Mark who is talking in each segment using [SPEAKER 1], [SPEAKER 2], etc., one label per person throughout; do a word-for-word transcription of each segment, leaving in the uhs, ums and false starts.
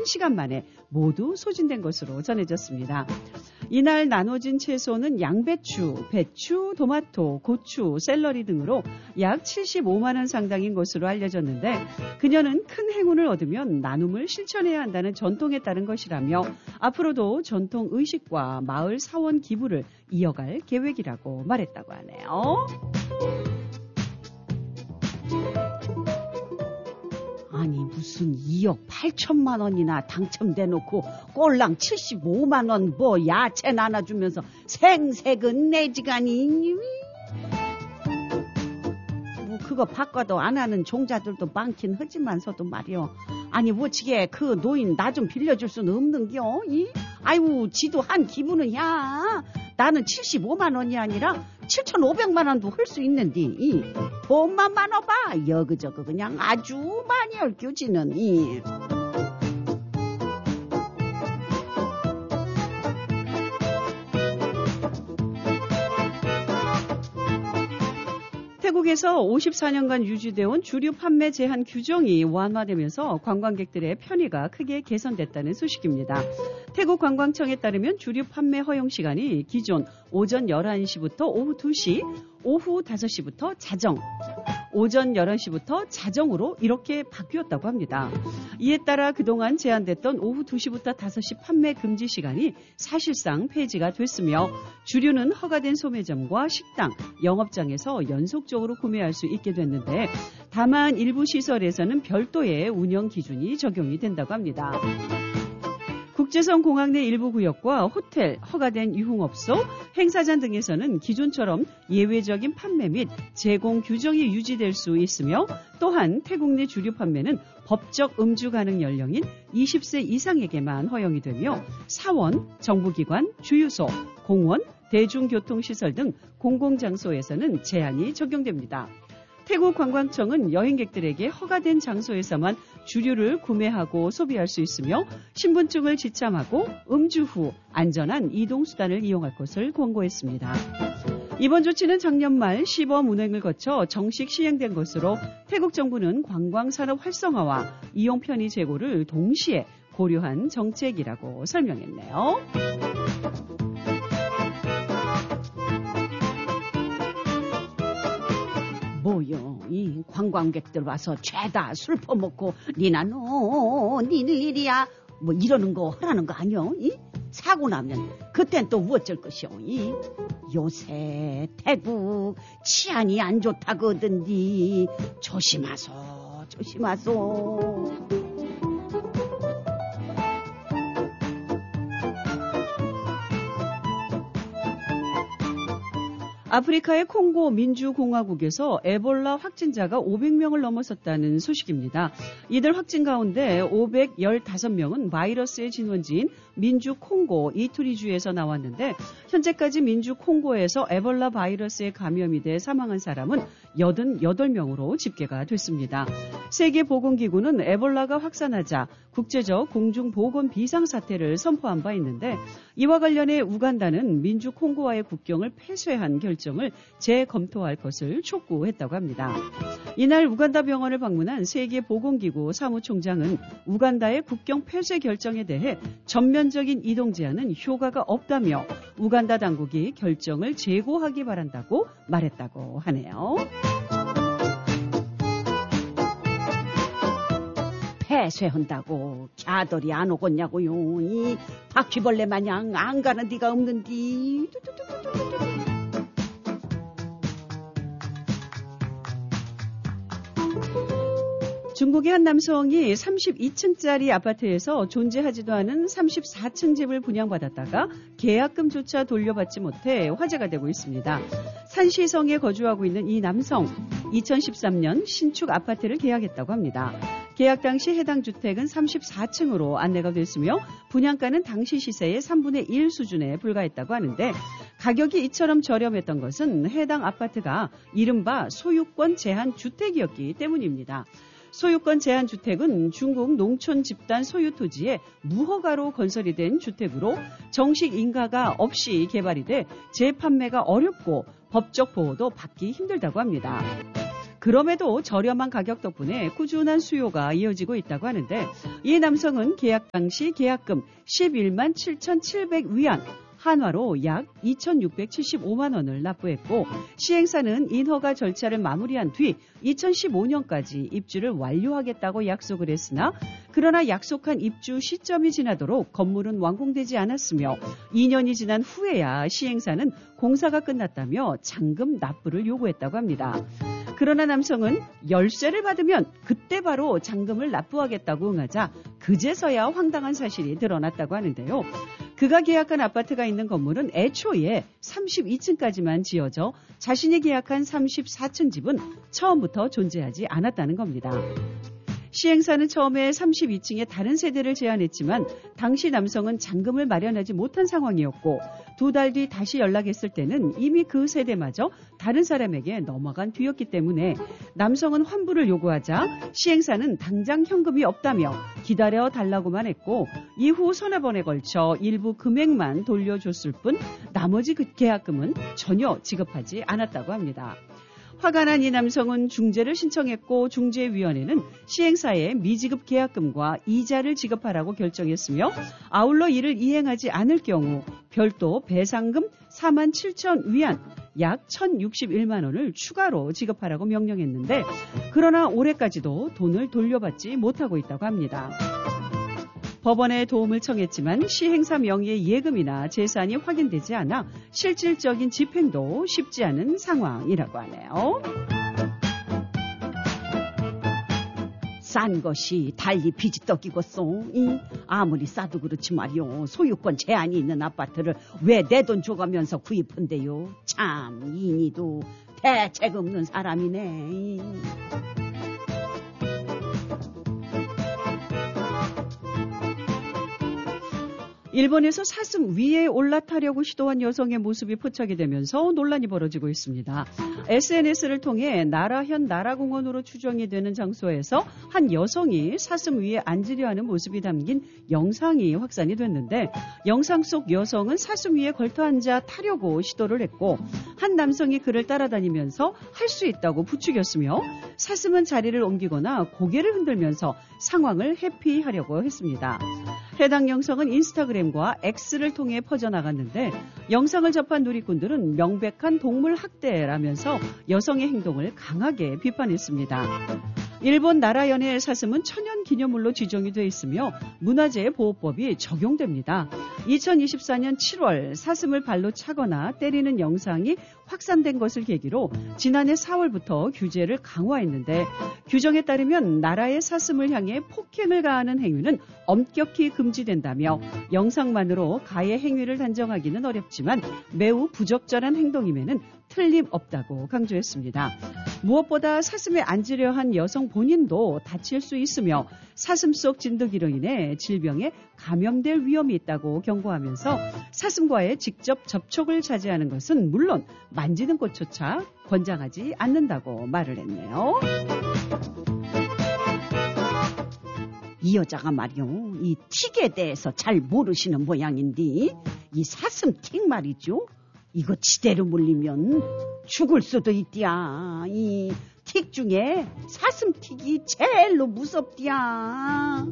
[SPEAKER 1] 한 시간 만에 모두 소진된 것으로 전해졌습니다. 이날 나눠진 채소는 양배추, 배추, 토마토, 고추, 샐러리 등으로 약 칠십오만 원 상당인 것으로 알려졌는데 그녀는 큰 행운을 얻으면 나눔을 실천해야 한다는 전통에 따른 것이라며 앞으로도 전통 의식과 마을 사원 기부를 이어갈 계획이라고 말했다고 하네요. 아니 무슨 이억 팔천만 원이나 당첨돼 놓고 꼴랑 칠십오만 원 뭐 야채 나눠주면서 생색은 내지간이 뭐 그거 바꿔도 안 하는 종자들도 많긴 하지만서도 말이요. 아니 뭐지게 그 노인 나 좀 빌려줄 수는 없는겨? 이? 아이고 지도 한 기분은 야 나는 칠십오만 원이 아니라 칠천오백만 원도 할 수 있는데 이 돈만 많아봐 여그저그 그냥 아주 많이 얽혀지는 이. 태국에서 오십사 년간 유지되어온 주류 판매 제한 규정이 완화되면서 관광객들의 편의가 크게 개선됐다는 소식입니다. 태국 관광청에 따르면 주류 판매 허용 시간이 기존 오전 열한 시부터 오후 두 시, 오후 다섯 시부터 자정, 오전 열한 시부터 자정으로 이렇게 바뀌었다고 합니다. 이에 따라 그동안 제한됐던 오후 두 시부터 다섯 시 판매 금지 시간이 사실상 폐지가 됐으며 주류는 허가된 소매점과 식당, 영업장에서 연속적으로 구매할 수 있게 됐는데 다만 일부 시설에서는 별도의 운영 기준이 적용이 된다고 합니다. 국제선 공항 내 일부 구역과 호텔, 허가된 유흥업소, 행사장 등에서는 기존처럼 예외적인 판매 및 제공 규정이 유지될 수 있으며 또한 태국 내 주류 판매는 법적 음주 가능 연령인 이십 세 이상에게만 허용이 되며 사원, 정부기관, 주유소, 공원, 대중교통시설 등 공공장소에서는 제한이 적용됩니다. 태국 관광청은 여행객들에게 허가된 장소에서만 주류를 구매하고 소비할 수 있으며 신분증을 지참하고 음주 후 안전한 이동수단을 이용할 것을 권고했습니다. 이번 조치는 작년 말 시범 운행을 거쳐 정식 시행된 것으로 태국 정부는 관광산업 활성화와 이용 편의 제고를 동시에 고려한 정책이라고 설명했네요. 뭐요? 이 관광객들 와서 죄다 술 퍼먹고 니나 너 니들 일이야 뭐 이러는 거 하라는 거 아니요? 이? 사고 나면 그땐 또 어쩔 것이오? 이? 요새 태국 치안이 안 좋다거든디 조심하소 조심하소. 아프리카의 콩고 민주공화국에서 에볼라 확진자가 오백 명을 넘어섰다는 소식입니다. 이들 확진 가운데 오백십오 명은 바이러스의 진원지인 민주 콩고 이투리주에서 나왔는데 현재까지 민주 콩고에서 에볼라 바이러스에 감염이 돼 사망한 사람은 팔십팔 명으로 집계가 됐습니다. 세계보건기구는 에볼라가 확산하자 국제적 공중보건 비상사태를 선포한 바 있는데 이와 관련해 우간다는 민주 콩고와의 국경을 폐쇄한 결정을 재검토할 것을 촉구했다고 합니다. 이날 우간다 병원을 방문한 세계보건기구 사무총장은 우간다의 국경 폐쇄 결정에 대해 전면적인 이동 제한은 효과가 없다며 우간다 당국이 결정을 재고하기 바란다고 말했다고 하네요. 폐쇄한다고 갸들이 안 오겠냐고요. 이 바퀴벌레 마냥 안 가는 데가 없는디. 중국의 한 남성이 삼십이 층짜리 아파트에서 존재하지도 않은 삼십사 층 집을 분양받았다가 계약금조차 돌려받지 못해 화제가 되고 있습니다. 산시성에 거주하고 있는 이 남성, 이천십삼 년 신축 아파트를 계약했다고 합니다. 계약 당시 해당 주택은 삼십사 층으로 안내가 됐으며 분양가는 당시 시세의 삼분의 일 수준에 불과했다고 하는데 가격이 이처럼 저렴했던 것은 해당 아파트가 이른바 소유권 제한 주택이었기 때문입니다. 소유권 제한 주택은 중국 농촌 집단 소유 토지에 무허가로 건설이 된 주택으로 정식 인가가 없이 개발이 돼 재판매가 어렵고 법적 보호도 받기 힘들다고 합니다. 그럼에도 저렴한 가격 덕분에 꾸준한 수요가 이어지고 있다고 하는데 이 남성은 계약 당시 계약금 십일만 칠천칠백 위안, 한화로 약 이천육백칠십오만 원을 납부했고 시행사는 인허가 절차를 마무리한 뒤 이천십오 년까지 입주를 완료하겠다고 약속을 했으나 그러나 약속한 입주 시점이 지나도록 건물은 완공되지 않았으며 이 년이 지난 후에야 시행사는 공사가 끝났다며 잔금 납부를 요구했다고 합니다. 그러나 남성은 열쇠를 받으면 그때 바로 잔금을 납부하겠다고 응하자 그제서야 황당한 사실이 드러났다고 하는데요. 그가 계약한 아파트가 있는 건물은 애초에 삼십이 층까지만 지어져 자신이 계약한 삼십사 층 집은 처음부터 존재하지 않았다는 겁니다. 시행사는 처음에 삼십이 층의 다른 세대를 제안했지만 당시 남성은 잔금을 마련하지 못한 상황이었고 두 달 뒤 다시 연락했을 때는 이미 그 세대마저 다른 사람에게 넘어간 뒤였기 때문에 남성은 환불을 요구하자 시행사는 당장 현금이 없다며 기다려 달라고만 했고 이후 서너 번에 걸쳐 일부 금액만 돌려줬을 뿐 나머지 그 계약금은 전혀 지급하지 않았다고 합니다. 화가 난 이 남성은 중재를 신청했고 중재위원회는 시행사에 미지급 계약금과 이자를 지급하라고 결정했으며 아울러 이를 이행하지 않을 경우 별도 배상금 사만 칠천 위안 약 천육십일만 원을 추가로 지급하라고 명령했는데 그러나 올해까지도 돈을 돌려받지 못하고 있다고 합니다. 법원에 도움을 청했지만 시행사 명의의 예금이나 재산이 확인되지 않아 실질적인 집행도 쉽지 않은 상황이라고 하네요. 싼 것이 달리 비지떡이겠소. 아무리 싸도 그렇지 말이요. 소유권 제한이 있는 아파트를 왜 내 돈 줘가면서 구입한대요. 참 이니도 대책 없는 사람이네. 일본에서 사슴 위에 올라타려고 시도한 여성의 모습이 포착이 되면서 논란이 벌어지고 있습니다. 에스엔에스를 통해 나라현 나라공원으로 추정이 되는 장소에서 한 여성이 사슴 위에 앉으려 하는 모습이 담긴 영상이 확산이 됐는데 영상 속 여성은 사슴 위에 걸터 앉아 타려고 시도를 했고 한 남성이 그를 따라다니면서 할 수 있다고 부추겼으며 사슴은 자리를 옮기거나 고개를 흔들면서 상황을 회피하려고 했습니다. 해당 영상은 인스타그램과 X를 통해 퍼져나갔는데 영상을 접한 누리꾼들은 명백한 동물 학대라면서 여성의 행동을 강하게 비판했습니다. 일본 나라연의 사슴은 천연기념물로 지정이 되어 있으며 문화재보호법이 적용됩니다. 이천이십사 년 칠월 사슴을 발로 차거나 때리는 영상이 확산된 것을 계기로 지난해 사월부터 규제를 강화했는데 규정에 따르면 나라의 사슴을 향해 폭행을 가하는 행위는 엄격히 금지된다며 영상만으로 가해 행위를 단정하기는 어렵지만 매우 부적절한 행동임에는 틀림없다고 강조했습니다. 무엇보다 사슴에 앉으려 한 여성 본인도 다칠 수 있으며 사슴 속 진드기로 인해 질병에 감염될 위험이 있다고 경고하면서 사슴과의 직접 접촉을 자제하는 것은 물론 만지는 것조차 권장하지 않는다고 말을 했네요. 이 여자가 말이요, 이 틱에 대해서 잘 모르시는 모양인데 이 사슴 틱 말이죠. 이거 지대로 물리면 죽을 수도 있디야. 이 틱 중에 사슴 틱이 제일로 무섭디야.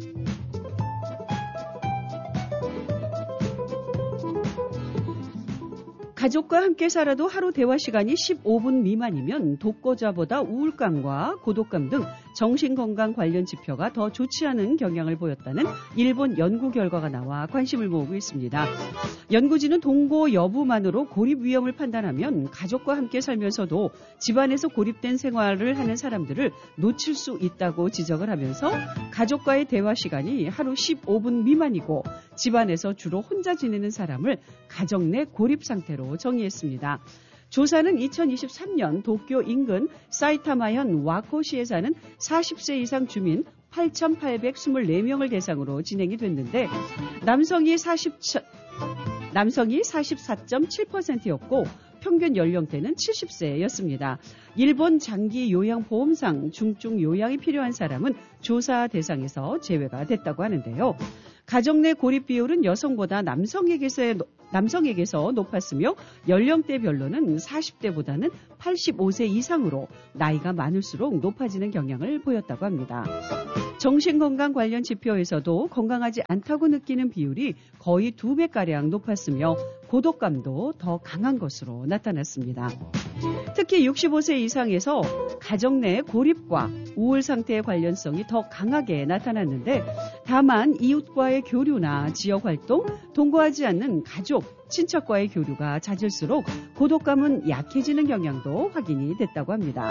[SPEAKER 1] 가족과 함께 살아도 하루 대화 시간이 십오 분 미만이면 독거자보다 우울감과 고독감 등 정신건강 관련 지표가 더 좋지 않은 경향을 보였다는 일본 연구 결과가 나와 관심을 모으고 있습니다. 연구진은 동거 여부만으로 고립 위험을 판단하면 가족과 함께 살면서도 집안에서 고립된 생활을 하는 사람들을 놓칠 수 있다고 지적을 하면서 가족과의 대화 시간이 하루 십오 분 미만이고 집안에서 주로 혼자 지내는 사람을 가족 내 고립 상태로 정의했습니다. 조사는 이천이십삼 년 도쿄 인근 사이타마현 와코시에 사는 사십 세 이상 주민 팔천팔백이십사 명을 대상으로 진행이 됐는데 남성이 사십, 남성이 사십사 점 칠 퍼센트였고 평균 연령대는 칠십 세였습니다. 일본 장기 요양보험상 중증 요양이 필요한 사람은 조사 대상에서 제외가 됐다고 하는데요. 가족 내 고립 비율은 여성보다 남성에게서, 남성에게서 높았으며 연령대별로는 사십 대보다는 팔십오 세 이상으로 나이가 많을수록 높아지는 경향을 보였다고 합니다. 정신건강 관련 지표에서도 건강하지 않다고 느끼는 비율이 거의 두 배가량 높았으며 고독감도 더 강한 것으로 나타났습니다. 특히 육십오 세 이상에서 가정 내 고립과 우울 상태의 관련성이 더 강하게 나타났는데 다만 이웃과의 교류나 지역활동, 동거하지 않는 가족, 친척과의 교류가 잦을수록 고독감은 약해지는 경향도 확인이 됐다고 합니다.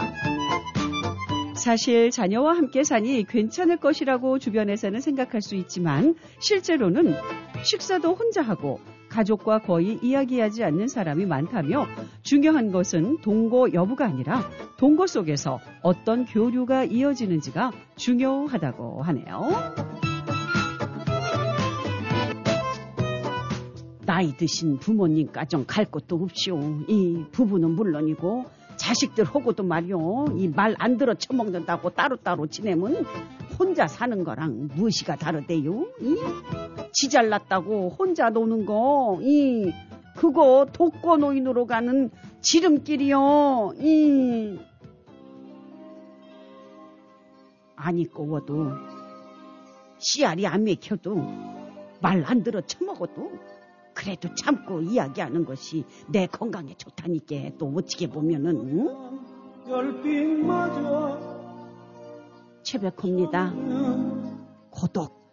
[SPEAKER 1] 사실 자녀와 함께 사니 괜찮을 것이라고 주변에서는 생각할 수 있지만 실제로는 식사도 혼자 하고 가족과 거의 이야기하지 않는 사람이 많다며 중요한 것은 동거 여부가 아니라 동거 속에서 어떤 교류가 이어지는지가 중요하다고 하네요. 나이 드신 부모님 가정 갈 곳도 없이요. 이 부부는 물론이고 자식들 하고도 말이요. 이 말 안 들어 처먹는다고 따로따로 지내면 혼자 사는 거랑 무엇이가 다르대요. 이 지잘났다고 혼자 노는 거, 이 그거 독거노인으로 가는 지름길이요. 이 안 이꺼워도 씨알이 안 맥혀도 말 안 들어 처먹어도 그래도 참고 이야기하는 것이 내 건강에 좋다니까. 또 어떻게 보면은 응? 별빛마저 최백호입니다. 고독.